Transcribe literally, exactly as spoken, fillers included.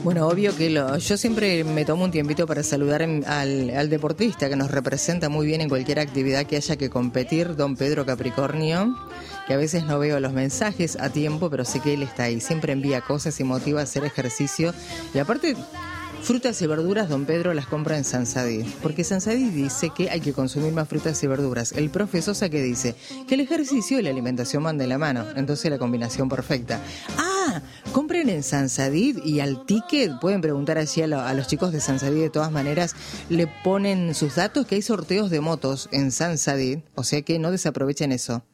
Bueno, obvio que lo, yo siempre me tomo un tiempito para saludar en, al, al deportista que nos representa muy bien en cualquier actividad que haya que competir, don Pedro Capricornio, que a veces no veo los mensajes a tiempo, pero sé que él está ahí, siempre envía cosas y motiva a hacer ejercicio. Y aparte, frutas y verduras, don Pedro las compra en Sansadí, porque Sansadí dice que hay que consumir más frutas y verduras. El profe Sosa que dice que el ejercicio y la alimentación van de la mano, entonces la combinación perfecta. Ah, compren en Sansadí y al ticket, pueden preguntar allí a, lo, a los chicos de Sansadí, de todas maneras, le ponen sus datos que hay sorteos de motos en Sansadí, o sea que no desaprovechen eso.